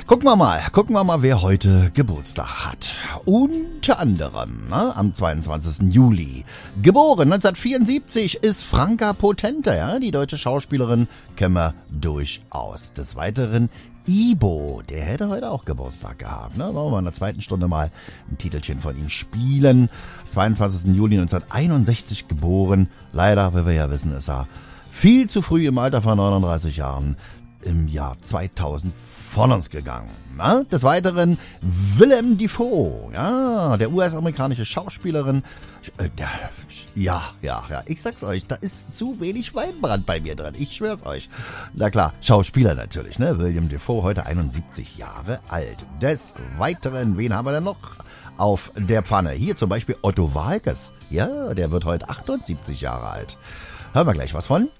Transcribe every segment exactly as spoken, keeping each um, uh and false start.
Gucken wir mal, gucken wir mal, wer heute Geburtstag hat. Unter anderem ne, am zweiundzwanzigsten Juli. Geboren neunzehnhundertvierundsiebzig ist Franka Potente, ja, die deutsche Schauspielerin, kennen wir durchaus. Des Weiteren Ibo, der hätte heute auch Geburtstag gehabt. Ne? Wollen wir in der zweiten Stunde mal ein Titelchen von ihm spielen. zweiundzwanzigsten Juli neunzehnhunderteinundsechzig geboren. Leider, wie wir ja wissen, ist er viel zu früh im Alter von neununddreißig Jahren im Jahr zweitausend von uns gegangen. Na? Des Weiteren Willem Dafoe, ja, der U S-amerikanische Schauspielerin. Äh, der, ja, ja, ja, ich sag's euch, da ist zu wenig Weinbrand bei mir drin, ich schwör's euch. Na klar, Schauspieler natürlich, ne? Willem Dafoe, heute einundsiebzig Jahre alt. Des Weiteren, wen haben wir denn noch auf der Pfanne? Hier zum Beispiel Otto Waalkes, ja, der wird heute achtundsiebzig Jahre alt. Hören wir gleich was von.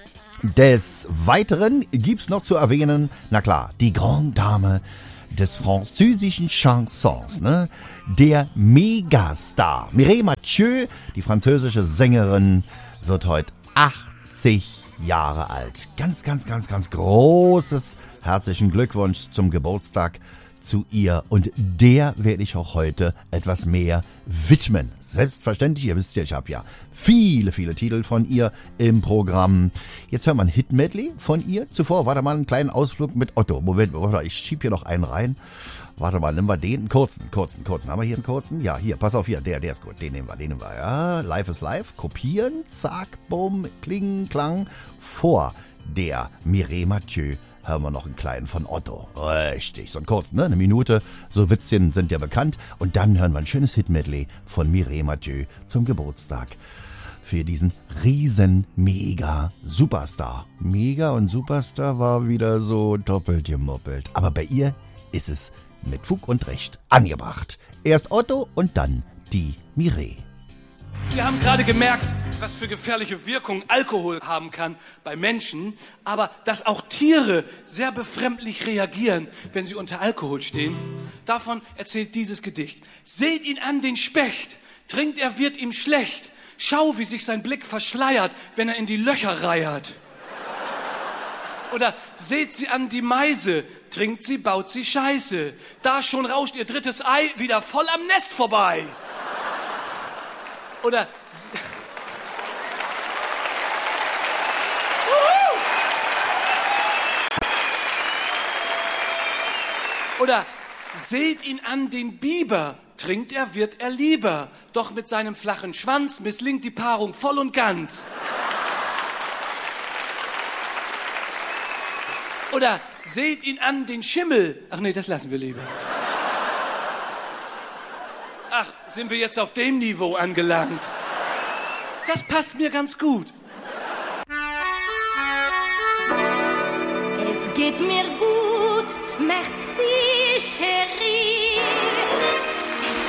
Des Weiteren gibt's noch zu erwähnen, na klar, die Grande Dame des französischen Chansons, ne? Der Megastar. Mireille Mathieu, die französische Sängerin, wird heute achtzig Jahre alt. Ganz, ganz, ganz, ganz großes herzlichen Glückwunsch zum Geburtstag zu ihr. Und der werde ich auch heute etwas mehr widmen. Selbstverständlich, ihr wisst ja, ich habe ja viele, viele Titel von ihr im Programm. Jetzt hören wir ein Hit-Medley von ihr. Zuvor, warte mal, einen kleinen Ausflug mit Otto. Moment, ich schieb hier noch einen rein. Warte mal, nehmen wir den. Einen kurzen, kurzen, kurzen. Haben wir hier einen kurzen? Ja, hier, pass auf, hier, der, der ist gut. Den nehmen wir, den nehmen wir. Ja, Live is Live. Kopieren, zack, bumm, kling, klang. Vor der Mireille Mathieu hören wir noch einen kleinen von Otto. Richtig, so einen kurzen, ne? Eine Minute. So Witzchen sind ja bekannt. Und dann hören wir ein schönes Hit-Medley von Mireille Mathieu zum Geburtstag. Für diesen riesen, mega Superstar. Mega und Superstar war wieder so doppelt gemoppelt. Aber bei ihr ist es mit Fug und Recht angebracht. Erst Otto und dann die Mireille. Sie haben gerade gemerkt, was für gefährliche Wirkung Alkohol haben kann bei Menschen, aber dass auch Tiere sehr befremdlich reagieren, wenn sie unter Alkohol stehen. Davon erzählt dieses Gedicht. Seht ihn an, den Specht, trinkt er, wird ihm schlecht. Schau, wie sich sein Blick verschleiert, wenn er in die Löcher reiert. Oder seht sie an, die Meise, trinkt sie, baut sie Scheiße. Da schon rauscht ihr drittes Ei wieder voll am Nest vorbei. Oder Oder seht ihn an, den Biber, trinkt er, wird er lieber. Doch mit seinem flachen Schwanz misslingt die Paarung voll und ganz. Oder seht ihn an, den Schimmel. Ach nee, das lassen wir lieber. Ach, sind wir jetzt auf dem Niveau angelangt? Das passt mir ganz gut. Es geht mir gut, merci, Chérie.